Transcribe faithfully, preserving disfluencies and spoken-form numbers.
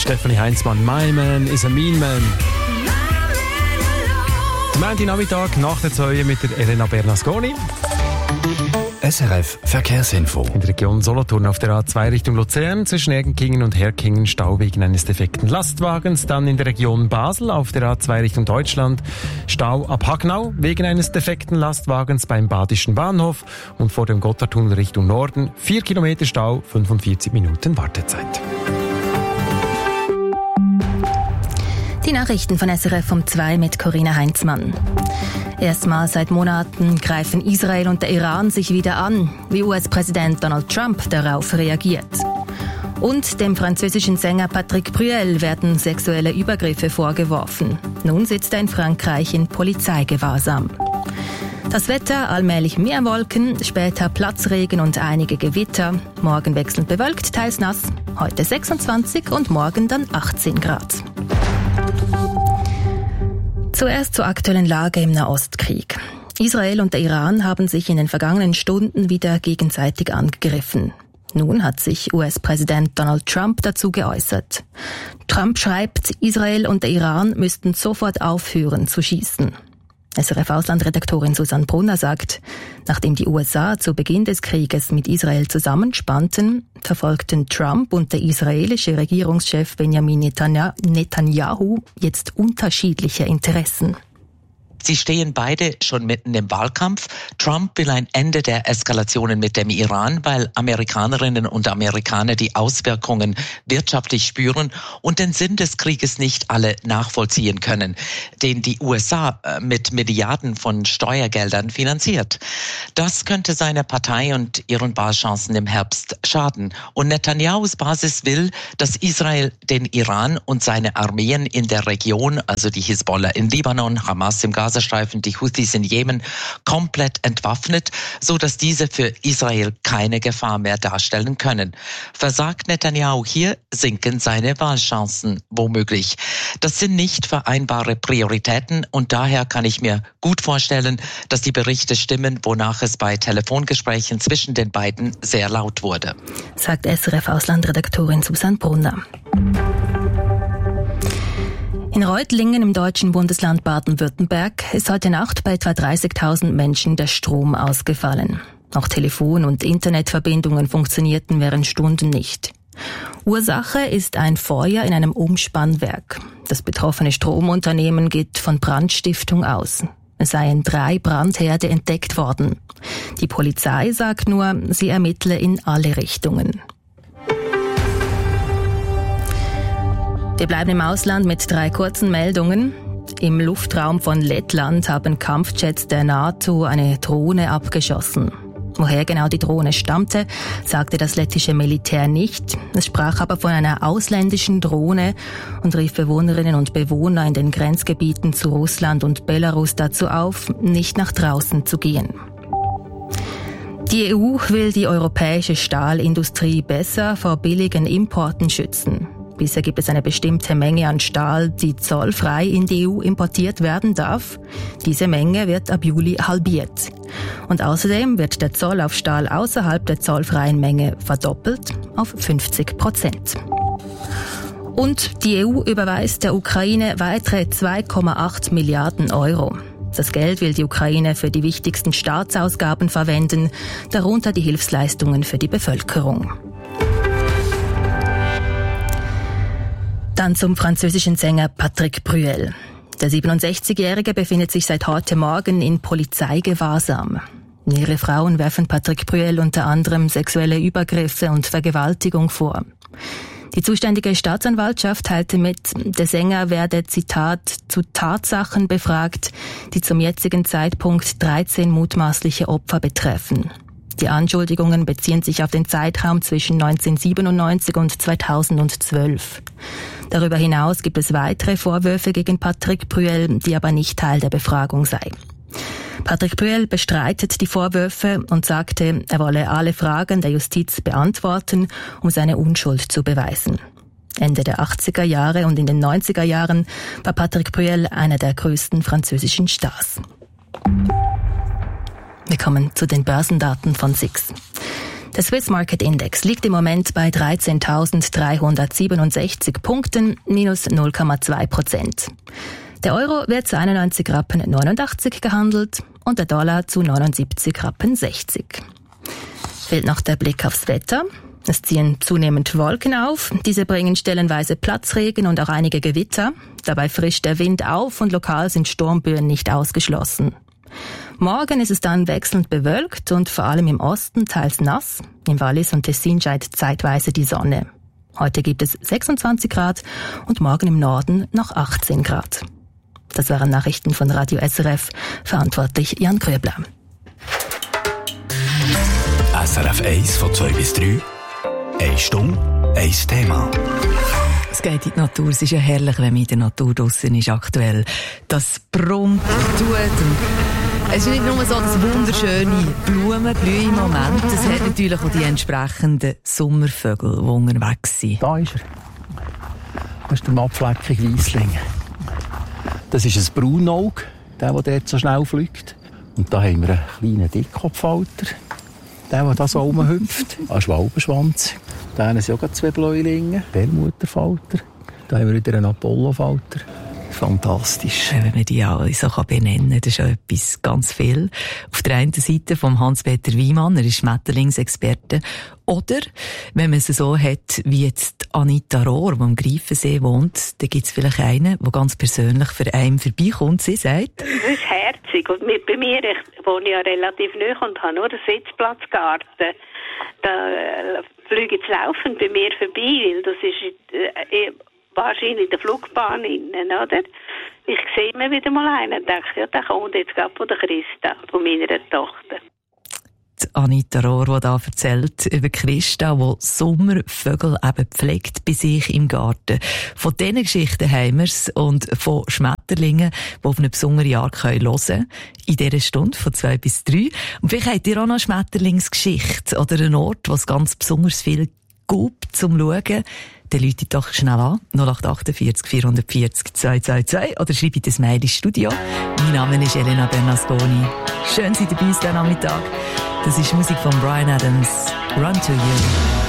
Stefanie Heinzmann, «My Man is a Mean Man». Montag-Nachmittag nach der zwei mit der Elena Bernasconi. S R F Verkehrsinfo. In der Region Solothurn auf der A zwei Richtung Luzern zwischen Ergenkingen und Herkingen Stau wegen eines defekten Lastwagens. Dann in der Region Basel auf der A zwei Richtung Deutschland Stau ab Hagnau wegen eines defekten Lastwagens beim Badischen Bahnhof. Und vor dem Gotthardtunnel Richtung Norden vier Kilometer Stau, fünfundvierzig Minuten Wartezeit. Die Nachrichten von S R F um zwei mit Corinna Heinzmann. Erstmals seit Monaten greifen Israel und der Iran sich wieder an, wie U S-Präsident Donald Trump darauf reagiert. Und dem französischen Sänger Patrick Bruel werden sexuelle Übergriffe vorgeworfen. Nun sitzt er in Frankreich in Polizeigewahrsam. Das Wetter, allmählich mehr Wolken, später Platzregen und einige Gewitter. Morgen wechselnd bewölkt, teils nass. Heute sechsundzwanzig und morgen dann achtzehn Grad. Zuerst zur aktuellen Lage im Nahostkrieg. Israel und der Iran haben sich in den vergangenen Stunden wieder gegenseitig angegriffen. Nun hat sich U S-Präsident Donald Trump dazu geäußert. Trump schreibt, Israel und der Iran müssten sofort aufhören zu schießen. S R F-Auslandredaktorin Susanne Brunner sagt, nachdem die U S A zu Beginn des Krieges mit Israel zusammenspannten, verfolgten Trump und der israelische Regierungschef Benjamin Netanyahu jetzt unterschiedliche Interessen. Sie stehen beide schon mitten im Wahlkampf. Trump will ein Ende der Eskalationen mit dem Iran, weil Amerikanerinnen und Amerikaner die Auswirkungen wirtschaftlich spüren und den Sinn des Krieges nicht alle nachvollziehen können, den die U S A mit Milliarden von Steuergeldern finanziert. Das könnte seiner Partei und ihren Wahlchancen im Herbst schaden. Und Netanyahus Basis will, dass Israel den Iran und seine Armeen in der Region, also die Hisbollah in Libanon, Hamas im Gaza, Gazastreifen, die Houthis in Jemen, komplett entwaffnet, so dass diese für Israel keine Gefahr mehr darstellen können. Versagt Netanyahu hier, sinken seine Wahlchancen womöglich. Das sind nicht vereinbare Prioritäten und daher kann ich mir gut vorstellen, dass die Berichte stimmen, wonach es bei Telefongesprächen zwischen den beiden sehr laut wurde. Sagt S R F-Auslandredaktorin Susanne Brunner. In Reutlingen im deutschen Bundesland Baden-Württemberg ist heute Nacht bei etwa dreißigtausend Menschen der Strom ausgefallen. Auch Telefon- und Internetverbindungen funktionierten während Stunden nicht. Ursache ist ein Feuer in einem Umspannwerk. Das betroffene Stromunternehmen geht von Brandstiftung aus. Es seien drei Brandherde entdeckt worden. Die Polizei sagt nur, sie ermittle in alle Richtungen. Wir bleiben im Ausland mit drei kurzen Meldungen. Im Luftraum von Lettland haben Kampfjets der NATO eine Drohne abgeschossen. Woher genau die Drohne stammte, sagte das lettische Militär nicht. Es sprach aber von einer ausländischen Drohne und rief Bewohnerinnen und Bewohner in den Grenzgebieten zu Russland und Belarus dazu auf, nicht nach draußen zu gehen. Die E U will die europäische Stahlindustrie besser vor billigen Importen schützen. Bisher gibt es eine bestimmte Menge an Stahl, die zollfrei in die E U importiert werden darf. Diese Menge wird ab Juli halbiert. Und außerdem wird der Zoll auf Stahl außerhalb der zollfreien Menge verdoppelt auf fünfzig Prozent. Und die E U überweist der Ukraine weitere zwei Komma acht Milliarden Euro. Das Geld will die Ukraine für die wichtigsten Staatsausgaben verwenden, darunter die Hilfsleistungen für die Bevölkerung. Dann zum französischen Sänger Patrick Bruel. Der siebenundsechzigjährige befindet sich seit heute Morgen in Polizeigewahrsam. Mehrere Frauen werfen Patrick Bruel unter anderem sexuelle Übergriffe und Vergewaltigung vor. Die zuständige Staatsanwaltschaft teilte mit, der Sänger werde, Zitat, zu Tatsachen befragt, die zum jetzigen Zeitpunkt dreizehn mutmaßliche Opfer betreffen. Die Anschuldigungen beziehen sich auf den Zeitraum zwischen neunzehnhundertsiebenundneunzig und zweitausendzwölf. Darüber hinaus gibt es weitere Vorwürfe gegen Patrick Bruel, die aber nicht Teil der Befragung sei. Patrick Bruel bestreitet die Vorwürfe und sagte, er wolle alle Fragen der Justiz beantworten, um seine Unschuld zu beweisen. Ende der achtziger Jahre und in den neunziger Jahren war Patrick Bruel einer der größten französischen Stars. Wir kommen zu den Börsendaten von S I X. Der Swiss Market Index liegt im Moment bei dreizehntausenddreihundertsiebenundsechzig Punkten, minus null Komma zwei Prozent. Der Euro wird zu einundneunzig Rappen neunundachtzig gehandelt und der Dollar zu neunundsiebzig Rappen sechzig. Fehlt noch der Blick aufs Wetter. Es ziehen zunehmend Wolken auf. Diese bringen stellenweise Platzregen und auch einige Gewitter. Dabei frischt der Wind auf und lokal sind Sturmböen nicht ausgeschlossen. Morgen ist es dann wechselnd bewölkt und vor allem im Osten teils nass. Im Wallis und Tessin scheint zeitweise die Sonne. Heute gibt es sechsundzwanzig Grad und morgen im Norden noch achtzehn Grad. Das waren Nachrichten von Radio S R F, verantwortlich Jan Kröbler. S R F eins von zwei bis drei. Eine Stunde, ein Thema. Es geht in die Natur. Es ist ja herrlich, wenn man in der Natur draussen ist aktuell. Das brummt und tut. Und es ist nicht nur so, dass wunderschöne Blumen blühen im Moment. Es hat natürlich auch die entsprechenden Sommervögel, die unterwegs sind. Da ist er. Das ist der mattfleckige Weissling. Das ist ein Braunauge, der, der dort so schnell fliegt. Und da haben wir einen kleinen Dickkopfalter. Der, der da so rumhüpft. Ein Schwalbenschwanz. Da haben sie auch zwei Bläulinge. Perlmutterfalter. Da haben wir wieder einen Apollofalter. Fantastisch. Wenn man die alle so benennen kann, das ist ja etwas ganz viel. Auf der einen Seite vom Hans-Peter Wiemann, er ist Schmetterlingsexperte. Oder, wenn man es so hat, wie jetzt Anita Rohr, die am Greifensee wohnt, dann gibt es vielleicht einen, der ganz persönlich für einen vorbeikommt. Sie sagt: Das ist herzig. Und mit, bei mir, ich wohne ja relativ nahe und habe nur einen Sitzplatzgarten. Da äh, fliegen sie laufend bei mir vorbei, weil das ist äh, wahrscheinlich in der Flugbahn innen, oder? Ich sehe mir wieder mal einen und denke, ja, der kommt jetzt gerade von der Christa, von meiner Tochter. Die Anita Rohr, die da erzählt über Christa, die Sommervögel eben pflegt bei sich im Garten. Von diesen Geschichten haben wir es und von Schmetterlingen, die auf eine besondere Art hören können. In dieser Stunde von zwei bis drei. Und vielleicht habt ihr auch noch eine Schmetterlingsgeschichte oder einen Ort, wo es ganz besonders viel gibt zum Schauen. Dann läutet doch schnell an, null acht achtundvierzig vierhundertvierzig zweihundertzweiundzwanzig oder schreibt ein Mail ins Studio. Mein Name ist Elena Bernasconi. Schön, seid ihr bei uns diesen Nachmittag. Das ist Musik von Bryan Adams, Run to You.